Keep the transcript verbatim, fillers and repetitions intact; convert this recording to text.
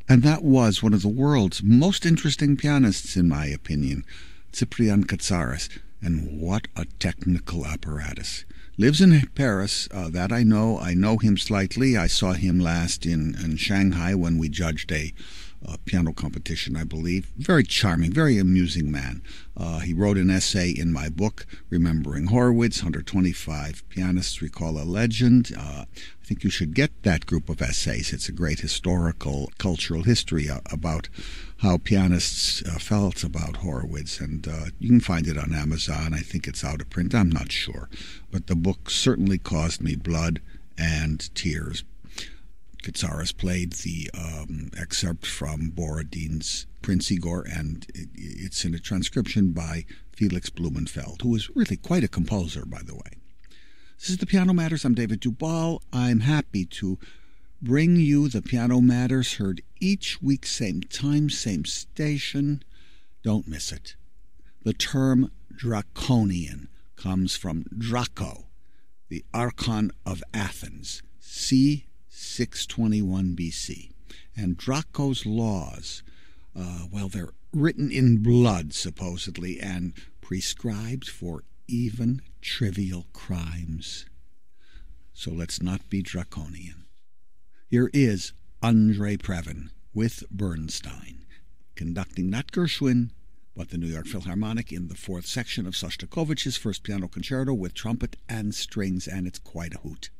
And that was one of the world's most interesting pianists, in my opinion, Cyprian Katsaris. And what a technical apparatus. Lives in Paris, uh, that I know. I know him slightly. I saw him last in, in Shanghai when we judged a uh, piano competition, I believe. Very charming, very amusing man. Uh, he wrote an essay in my book, Remembering Horowitz, one hundred twenty-five Pianists Recall a Legend. Uh, I think you should get that group of essays. It's a great historical, cultural history uh, about how pianists uh, felt about Horowitz, and uh, you can find it on Amazon. I think it's out of print. I'm not sure. But the book certainly caused me blood and tears. Katsaris played the um, excerpt from Borodin's Prince Igor, and it, it's in a transcription by Felix Blumenfeld, who is really quite a composer, by the way. This is the Piano Matters. I'm David Duvall. I'm happy to bring you the Piano Matters, heard each week, same time, same station. Don't miss it. The term draconian comes from Draco, the Archon of Athens, c. six twenty-one B C. And Draco's laws, uh, well, they're written in blood, supposedly, and prescribed for even trivial crimes. So let's not be draconian. Here is Andrei Previn with Bernstein, conducting not Gershwin, but the New York Philharmonic in the fourth section of Shostakovich's First Piano Concerto with trumpet and strings, and it's quite a hoot.